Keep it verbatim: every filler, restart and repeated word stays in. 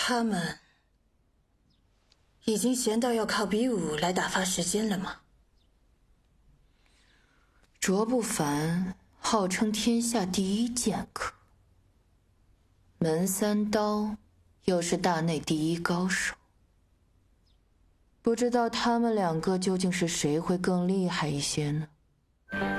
他们已经闲到要靠比武来打发时间了吗？ 卓不凡号称天下第一剑客，门三刀又是大内第一高手，不知道他们两个究竟是谁会更厉害一些呢？